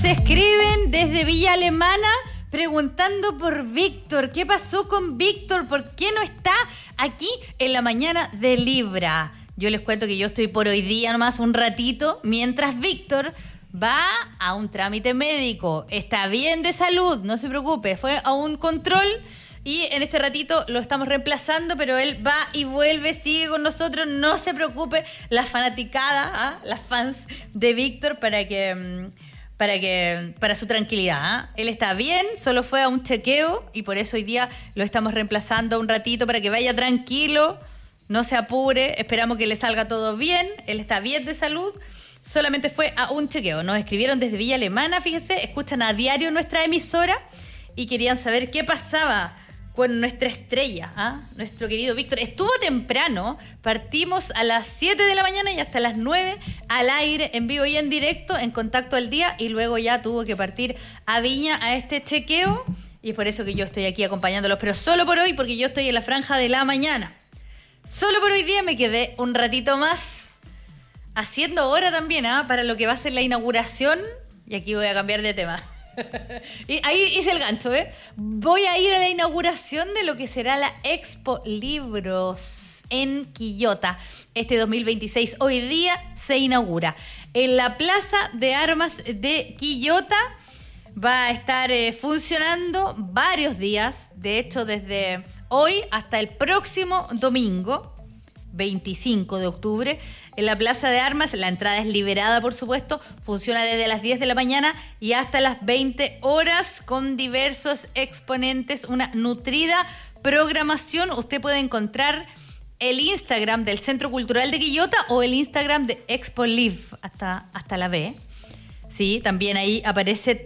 escriben desde Villa Alemana preguntando por Víctor. ¿Qué pasó con Víctor? ¿Por qué no está aquí en la mañana de Libra? Yo les cuento que yo estoy por hoy día nomás un ratito, mientras Víctor va a un trámite médico. Está bien de salud, no se preocupe. Fue a un control y en este ratito lo estamos reemplazando, pero él va y vuelve, sigue con nosotros. No se preocupe, la fanaticada, las fans de Víctor, para su tranquilidad. Él está bien, solo fue a un chequeo y por eso hoy día lo estamos reemplazando un ratito para que vaya tranquilo, no se apure, esperamos que le salga todo bien. Él está bien de salud, solamente fue a un chequeo. Nos escribieron desde Villa Alemana, fíjese, escuchan a diario nuestra emisora y querían saber qué pasaba con nuestra estrella, nuestro querido Víctor. Estuvo temprano, partimos a las 7 de la mañana y hasta las 9 al aire, en vivo y en directo, en Contacto al Día, y luego ya tuvo que partir a Viña a este chequeo, y es por eso que yo estoy aquí acompañándolos, pero solo por hoy, porque yo estoy en la franja de la mañana. Solo por hoy día me quedé un ratito más haciendo hora también, para lo que va a ser la inauguración, y aquí voy a cambiar de tema. Y ahí hice el gancho, Voy a ir a la inauguración de lo que será la Expo Libros en Quillota este 2026. Hoy día se inaugura en la Plaza de Armas de Quillota. Va a estar funcionando varios días, de hecho desde hoy hasta el próximo domingo 25 de octubre. En la Plaza de Armas, la entrada es liberada, por supuesto, funciona desde las 10 de la mañana y hasta las 20 horas con diversos exponentes, una nutrida programación. Usted puede encontrar el Instagram del Centro Cultural de Quillota o el Instagram de Expo Live, hasta la B. Sí, también ahí aparece